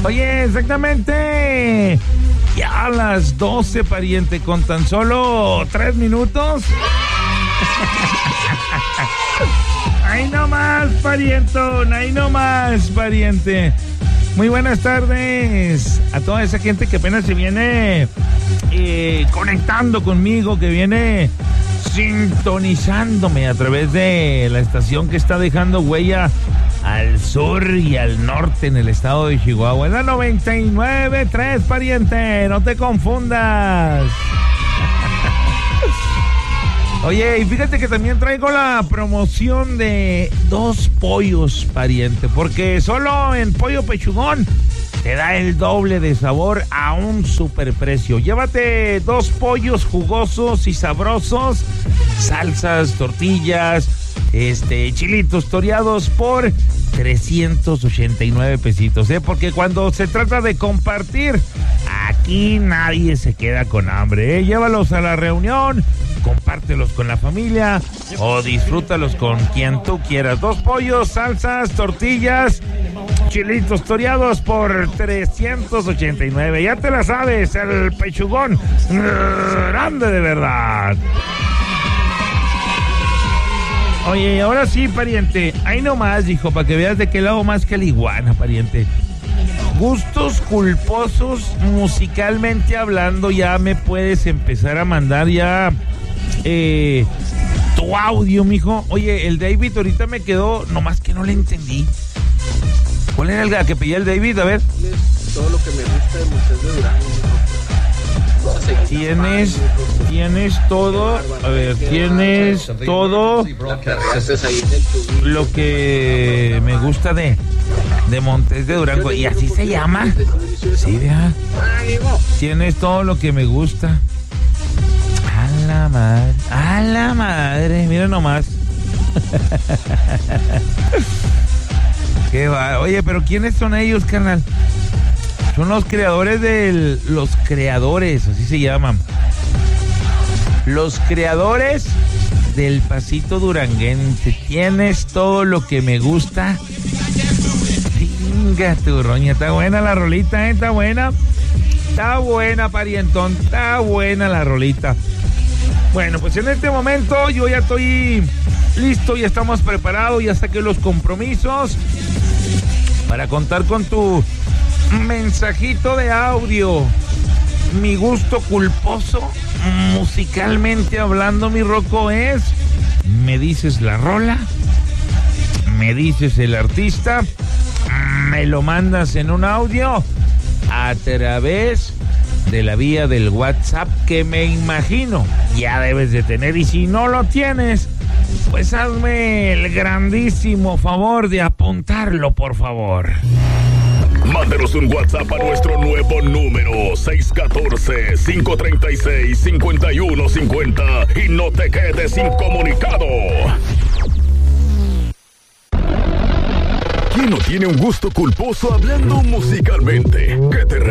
Oye, exactamente. Ya a las 12, pariente, con tan solo 3 minutos. Ahí nomás, parientón, ahí nomás, pariente. Muy buenas tardes a toda esa gente que apenas se viene conectando conmigo, que viene sintonizándome a través de la estación que está dejando huella al sur y al norte en el estado de Chihuahua. Es la 99.3, pariente, no te confundas. Oye, y fíjate que también traigo la promoción de 2 pollos, pariente, porque solo en Pollo Pechugón te da el doble de sabor a un superprecio. Llévate 2 pollos jugosos y sabrosos, salsas, tortillas, chilitos toreados por 389 pesitos, porque cuando se trata de compartir, aquí nadie se queda con hambre, Llévalos a la reunión, compártelos con la familia o disfrútalos con quien tú quieras. 2 pollos, salsas, tortillas, chilitos toreados por 389. Ya te la sabes, el Pechugón grande de verdad. Oye, ahora sí, pariente, ahí nomás, dijo, para que veas de qué lado más que la iguana, pariente. Gustos culposos, musicalmente hablando, ya me puedes empezar a mandar ya tu audio, mijo. Oye, el David ahorita me quedó, nomás que no le entendí. ¿Cuál era el que pedía el David? A ver. Todo lo que me gusta de Moisés de Durango. Tienes todo, a ver, tienes todo lo que me gusta de Montes de Durango, y así se llama. Sí, vea. Tienes todo lo que me gusta. A la madre, mira nomás. Qué va. Oye, pero ¿quiénes son ellos, carnal? Son los creadores los creadores, así se llaman. Los creadores del pasito duranguense. Tienes todo lo que me gusta. Venga, tu roña, está buena la rolita, está buena. Está buena, parientón, está buena la rolita. Bueno, pues en este momento yo ya estoy listo, ya estamos preparados, ya saqué los compromisos para contar con tu mensajito de audio. Mi gusto culposo, musicalmente hablando, mi Rocco, es: me dices la rola, me dices el artista, me lo mandas en un audio a través de la vía del WhatsApp, que me imagino ya debes de tener, y si no lo tienes, pues hazme el grandísimo favor de apuntarlo, por favor. Mándenos un WhatsApp a nuestro nuevo número 614-536-5150 y no te quedes incomunicado. ¿Quién no tiene un gusto culposo hablando musicalmente? Que te